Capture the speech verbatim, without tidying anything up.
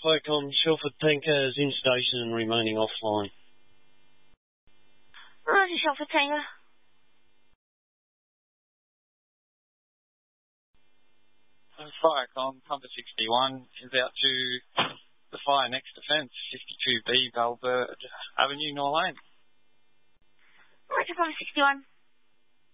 Firecom, Shelford Tanker is in station and remaining offline. Roger, Shelford Tanker. Firecom, Compass sixty-one is out to the fire next defence, fifty-two B, Valverde Avenue, Norlane. Roger, Compass sixty-one.